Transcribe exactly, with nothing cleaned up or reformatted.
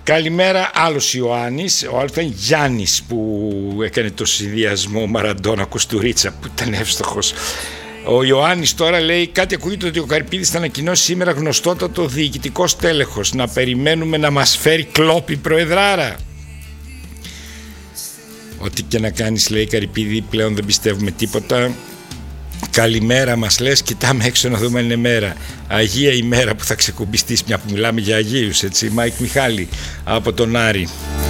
Καλημέρα, άλλος Ιωάννης. Ο άλλος ήταν Γιάννης που έκανε το συνδυασμό Μαραντόνα Κοστουρίτσα που ήταν εύστοχος. Ο Ιωάννης τώρα λέει κάτι ακούγεται ότι ο Καρυπίδης θα ανακοινώσει σήμερα γνωστότατο διοικητικό στέλεχος. Να περιμένουμε να μας φέρει κλόπη προεδράρα. Ό,τι και να κάνεις, λέει Καρυπίδη, πλέον δεν πιστεύουμε τίποτα. Καλημέρα μας λες, κοιτάμε έξω να δούμε αν είναι μέρα. Αγία ημέρα που θα ξεκουμπιστείς, μια που μιλάμε για Αγίους, έτσι. Μάικ Μιχάλη από τον Άρη.